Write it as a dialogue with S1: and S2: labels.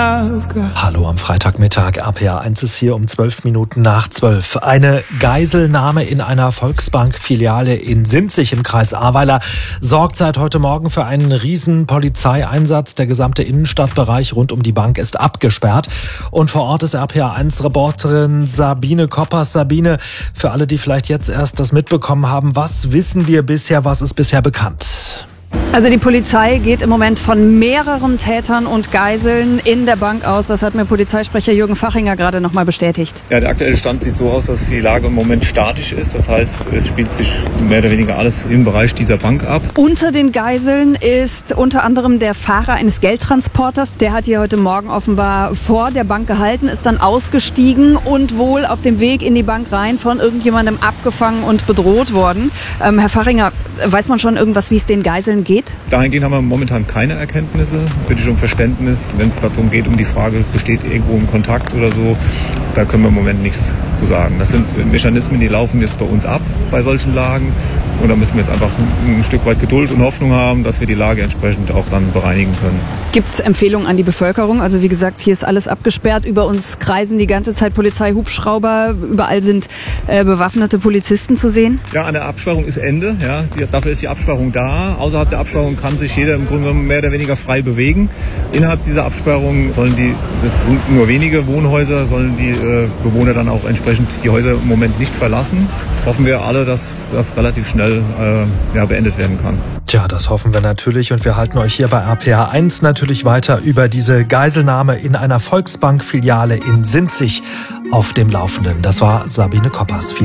S1: Hallo am Freitagmittag, RPA1 ist hier um 12 Minuten nach 12. Eine Geiselnahme in einer Volksbank-Filiale in Sinzig im Kreis Ahrweiler sorgt seit heute Morgen für einen riesen Polizeieinsatz. Der gesamte Innenstadtbereich rund um die Bank ist abgesperrt. Und vor Ort ist RPA1-Reporterin Sabine Koppers. Sabine, für alle, die vielleicht jetzt erst das mitbekommen haben, was wissen wir bisher, was ist bisher bekannt?
S2: Also die Polizei geht im Moment von mehreren Tätern und Geiseln in der Bank aus. Das hat mir Polizeisprecher Jürgen Fachinger gerade noch mal bestätigt.
S3: Ja, der aktuelle Stand sieht so aus, dass die Lage im Moment statisch ist. Das heißt, es spielt sich mehr oder weniger alles im Bereich dieser Bank ab.
S2: Unter den Geiseln ist unter anderem der Fahrer eines Geldtransporters. Der hat hier heute Morgen offenbar vor der Bank gehalten, ist dann ausgestiegen und wohl auf dem Weg in die Bank rein von irgendjemandem abgefangen und bedroht worden. Herr Fachinger, weiß man schon irgendwas, wie es den Geiseln geht?
S3: Dahingehend haben wir momentan keine Erkenntnisse. Bitte um Verständnis, wenn es darum geht, um die Frage, besteht irgendwo ein Kontakt oder so, da können wir im Moment nichts zu sagen. Das sind Mechanismen, die laufen jetzt bei uns ab bei solchen Lagen. Und da müssen wir jetzt einfach ein Stück weit Geduld und Hoffnung haben, dass wir die Lage entsprechend auch dann bereinigen können.
S2: Gibt es Empfehlungen an die Bevölkerung? Also wie gesagt, hier ist alles abgesperrt. Über uns kreisen die ganze Zeit Polizeihubschrauber. Überall sind bewaffnete Polizisten zu sehen.
S3: Ja, an der Absperrung ist Ende. Ja, dafür ist die Absperrung da. Außerhalb der Absperrung kann sich jeder im Grunde genommen mehr oder weniger frei bewegen. Innerhalb dieser Absperrung sollen das sind nur wenige Wohnhäuser, sollen die Bewohner dann auch entsprechend die Häuser im Moment nicht verlassen. Hoffen wir alle, dass das relativ schnell beendet werden kann.
S1: Tja, das hoffen wir natürlich und wir halten euch hier bei RPA1 natürlich weiter über diese Geiselnahme in einer Volksbank-Filiale in Sinzig auf dem Laufenden. Das war Sabine Koppers.